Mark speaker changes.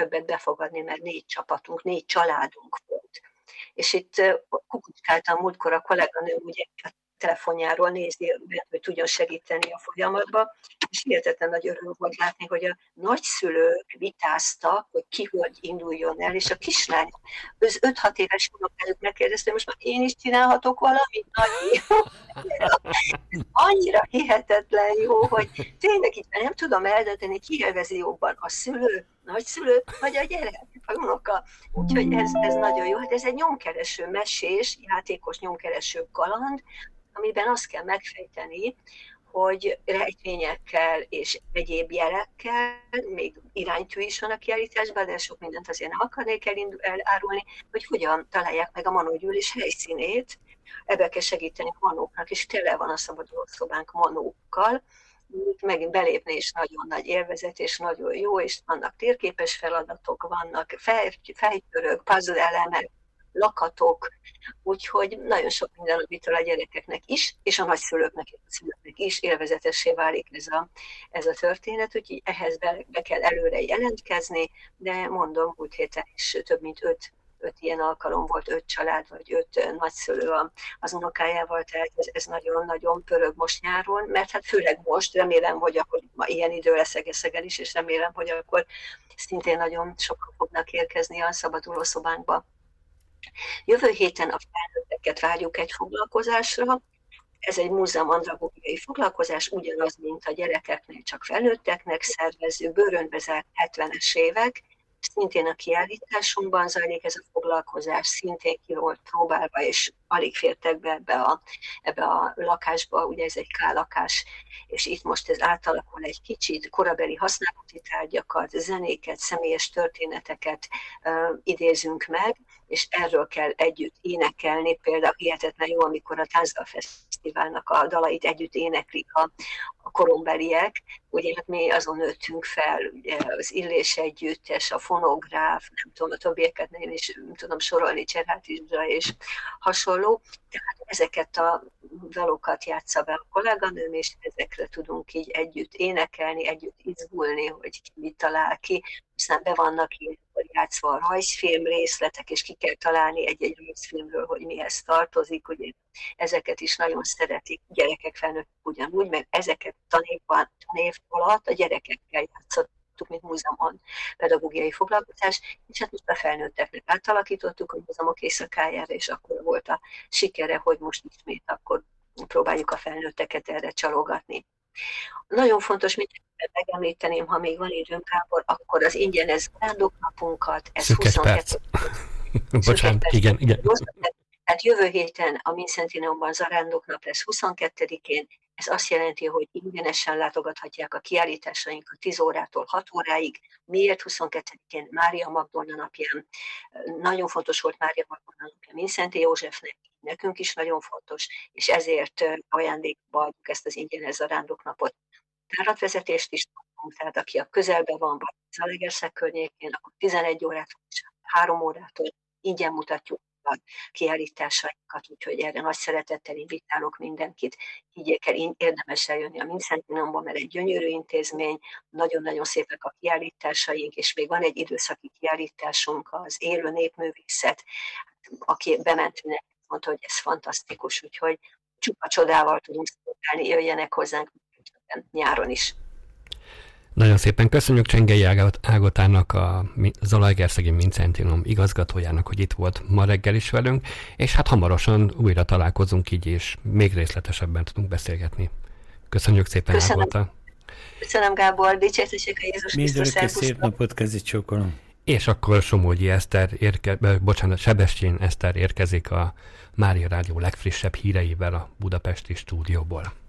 Speaker 1: többet befogadni, mert 4 csapatunk, 4 családunk volt. És itt kukucskáltam múltkor a kolléganőm, ugye a telefonjáról nézi, hogy tudjon segíteni a folyamatba, és hihetetlen nagy öröm volt látni, hogy a nagyszülők vitáztak, hogy ki hogy induljon el, és a kislány, az 5-6 éves unokájuk megkérdezte, hogy most már én is csinálhatok valamit, annyira hihetetlen jó, hogy tényleg itt nem tudom eldönteni, ki élvezi jobban, a szülő, nagyszülő, vagy a gyerek, a unoka. Úgyhogy ez nagyon jó. Hát ez egy nyomkereső mesés, játékos nyomkereső kaland, amiben azt kell megfejteni, hogy rejtvényekkel és egyéb jelekkel, még iránytű is van a kiállításban, de sok mindent azért nem akarnék elárulni, hogy hogyan találják meg a manógyűlés helyszínét. Ebben kell segíteni a manóknak, és tele van a szabadulószobánk manókkal. Megint belépni is nagyon nagy élvezet, és nagyon jó, és vannak térképes feladatok, vannak fejtörők, puzzle elemek, lakatok, úgyhogy nagyon sok minden, amitől a gyerekeknek is, és a nagyszülőknek és a szülőknek is élvezetessé válik ez a történet, úgyhogy ehhez be kell előre jelentkezni, de mondom, múlt héten is több mint 5 ilyen alkalom volt, 5 család, vagy 5 nagyszülő az unokájával, tehát ez nagyon-nagyon pörög most nyáron, mert hát főleg most, remélem, hogy akkor ma ilyen idő lesz Egeszegen is, és remélem, hogy akkor szintén nagyon sokan fognak érkezni a szabadulószobánkba. Jövő héten a felnőtteket várjuk egy foglalkozásra. Ez egy múzeum-andragógiai foglalkozás, ugyanaz, mint a gyerekeknél, csak felnőtteknek szervező, bőrönbe zárt 70-es évek. Szintén a kiállításunkban zajlik ez a foglalkozás, szintén ki volt próbálva, és alig fértek be ebbe a lakásba, ugye ez egy K-lakás, és itt most ez átalakul egy kicsit, korabeli használati tárgyakat, zenéket, személyes történeteket idézünk meg, és erről kell együtt énekelni, például hihetetlen jó, amikor a Táncdal Fesztiválnak a dalait együtt éneklik a korombeliek, ugye hát mi azon nőttünk fel, ugye az Illés együttes, a fonográf, nem tudom, a többieket én is tudom sorolni, Cserhát Izsra és hasonló, tehát ezeket a dalokat játsza be a kolléganőm, és ezekre tudunk így együtt énekelni, együtt izgulni, hogy ki mit talál ki, aztán be vannak ilyenkor játszva a rajzfilm részletek, és ki kell találni egy-egy rajzfilmről, hogy mihez tartozik, ugye ezeket is nagyon szeretik gyerekek, felnőttek ugyanúgy, meg ezeket tanév alatt a gyerekekkel játszottuk, mint múzeumon pedagógiai foglalkozás, és hát most a felnőtteknek átalakítottuk a múzeumok éjszakájára, és akkor volt a sikere, hogy most ismét akkor próbáljuk a felnőtteket erre csalogatni. Nagyon fontos mindenképpen megemlíteném, ha még van időnk, Gábor, akkor az ingyenes zarándoknapunkat, ez 22.
Speaker 2: Bocsánat, igen.
Speaker 1: Tehát jövő héten a Mindszentinumban zarándoknap lesz 22-én, ez azt jelenti, hogy ingyenesen látogathatják a kiállításainkat 10 órától 6 óráig. Miért 22-én? Mária Magdolna napján. Nagyon fontos volt Mária Magdolna napján Mindszenty Józsefnek, nekünk is nagyon fontos, és ezért ajándékba adjuk ezt az ingyenes zarándoknapot. Járatvezetést is tartunk, tehát aki a közelben van, vagy Zalaegerszeg környékén, akkor 11 órától és 3 órától ingyen mutatjuk a kiállításainkat, úgyhogy erre nagy szeretettel invitálok mindenkit. Higgyék el, érdemes eljönni a Mindszentinumba, mert egy gyönyörű intézmény, nagyon-nagyon szépek a kiállításaink, és még van egy időszaki kiállításunk, az élő népművészet, aki bementünk, mondta, hogy ez fantasztikus, úgyhogy csupa csodával tudunk szolgálni, jöjjenek hozzánk nyáron is.
Speaker 2: Nagyon szépen köszönjük Csengei Ágotának, a Zalaegerszegi Mindszentinum igazgatójának, hogy itt volt ma reggel is velünk, és hát hamarosan újra találkozunk így, és még részletesebben tudunk beszélgetni. Köszönjük szépen, Ágota.
Speaker 1: Köszönöm, Gábor, dicsértessék a Jézus Krisztus.
Speaker 3: Mindörökké szép napot, kezi csókolom.
Speaker 2: És akkor Somogyi Sebestyén Eszter érkezik a Mária Rádió legfrissebb híreivel a budapesti stúdióból.